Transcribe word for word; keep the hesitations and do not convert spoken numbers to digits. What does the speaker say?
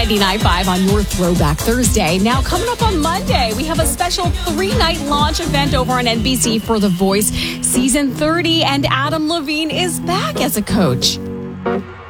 ninety-nine point five on your Throwback Thursday. Now, coming up on Monday, we have a special three-night launch event over on N B C for The Voice Season thirty, and Adam Levine is back as a coach.